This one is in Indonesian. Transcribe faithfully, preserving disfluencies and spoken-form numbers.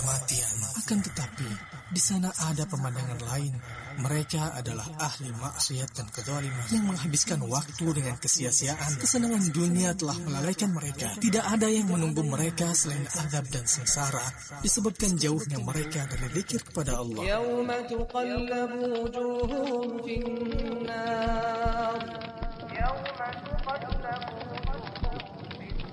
kematian. Akan tetapi, di sana ada pemandangan lain. Mereka adalah ahli maksiat dan kezaliman yang menghabiskan waktu dengan kesia-siaan. Kesenangan dunia telah melalaikan mereka. Tidak ada yang menunggu mereka selain azab dan sengsara disebabkan jauhnya mereka dari zikir kepada Allah.